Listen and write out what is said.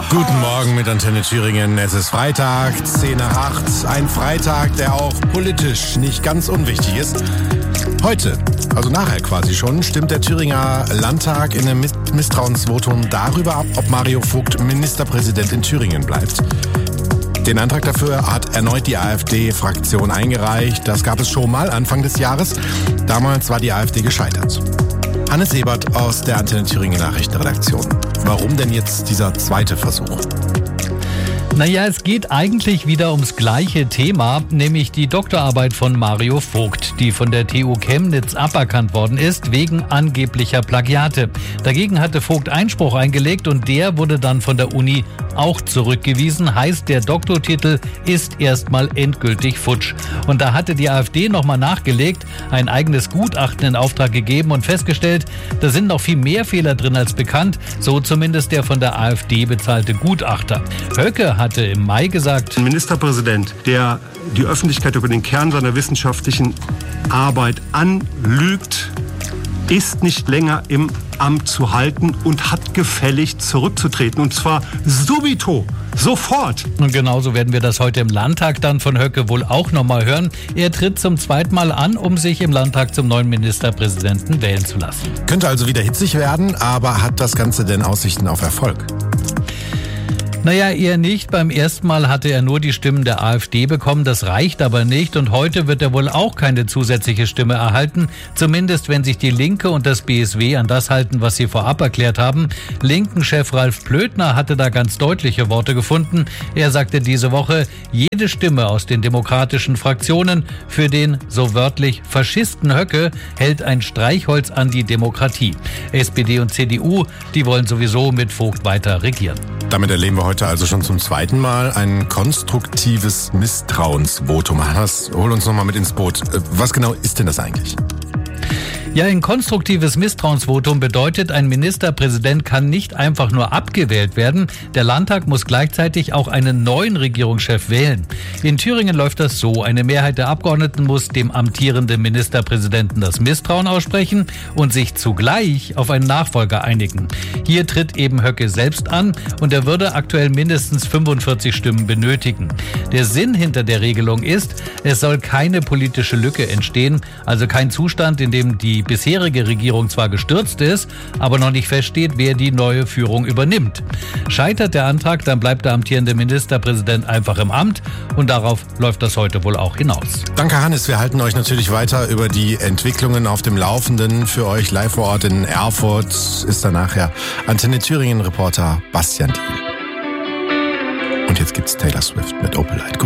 Guten Morgen mit Antenne Thüringen. Es ist Freitag, 10:08. Ein Freitag, der auch politisch nicht ganz unwichtig ist. Heute, also nachher quasi schon, stimmt der Thüringer Landtag in einem Misstrauensvotum darüber ab, ob Mario Vogt Ministerpräsident in Thüringen bleibt. Den Antrag dafür hat erneut die AfD-Fraktion eingereicht. Das gab es schon mal Anfang des Jahres. Damals war die AfD gescheitert. Hannes Ebert aus der Antenne Thüringen Nachrichtenredaktion. Warum denn jetzt dieser zweite Versuch? Naja, es geht eigentlich wieder ums gleiche Thema, nämlich die Doktorarbeit von Mario Vogt, die von der TU Chemnitz aberkannt worden ist, wegen angeblicher Plagiate. Dagegen hatte Vogt Einspruch eingelegt und der wurde dann von der Uni auch zurückgewiesen. Heißt, der Doktortitel ist erstmal endgültig futsch. Und da hatte die AfD nochmal nachgelegt, ein eigenes Gutachten in Auftrag gegeben und festgestellt, da sind noch viel mehr Fehler drin als bekannt, so zumindest der von der AfD bezahlte Gutachter. Höcke hatte im Mai gesagt: Ein Ministerpräsident, der die Öffentlichkeit über den Kern seiner wissenschaftlichen Arbeit anlügt, ist nicht länger im Amt zu halten und hat gefällig zurückzutreten. Und zwar subito, sofort. Und genauso werden wir das heute im Landtag dann von Höcke wohl auch nochmal hören. Er tritt zum zweiten Mal an, um sich im Landtag zum neuen Ministerpräsidenten wählen zu lassen. Könnte also wieder hitzig werden, aber hat das Ganze denn Aussichten auf Erfolg? Naja, eher nicht. Beim ersten Mal hatte er nur die Stimmen der AfD bekommen. Das reicht aber nicht. Und heute wird er wohl auch keine zusätzliche Stimme erhalten. Zumindest, wenn sich die Linke und das BSW an das halten, was sie vorab erklärt haben. Linken-Chef Ralf Plöthner hatte da ganz deutliche Worte gefunden. Er sagte diese Woche, jede Stimme aus den demokratischen Fraktionen für den, so wörtlich, Faschisten Höcke hält ein Streichholz an die Demokratie. SPD und CDU, die wollen sowieso mit Vogt weiter regieren. Damit erleben wir heute also schon zum zweiten Mal ein konstruktives Misstrauensvotum. Hannes, hol uns nochmal mit ins Boot. Was genau ist denn das eigentlich? Ja, ein konstruktives Misstrauensvotum bedeutet, ein Ministerpräsident kann nicht einfach nur abgewählt werden. Der Landtag muss gleichzeitig auch einen neuen Regierungschef wählen. In Thüringen läuft das so. Eine Mehrheit der Abgeordneten muss dem amtierenden Ministerpräsidenten das Misstrauen aussprechen und sich zugleich auf einen Nachfolger einigen. Hier tritt eben Höcke selbst an und er würde aktuell mindestens 45 Stimmen benötigen. Der Sinn hinter der Regelung ist, es soll keine politische Lücke entstehen, also kein Zustand, in dem die bisherige Regierung zwar gestürzt ist, aber noch nicht feststeht, wer die neue Führung übernimmt. Scheitert der Antrag, dann bleibt der amtierende Ministerpräsident einfach im Amt und darauf läuft das heute wohl auch hinaus. Danke, Hannes. Wir halten euch natürlich weiter über die Entwicklungen auf dem Laufenden. Für euch live vor Ort in Erfurt ist dann nachher Antenne Thüringen-Reporter Bastian Diel. Und jetzt gibt's Taylor Swift mit Opalite.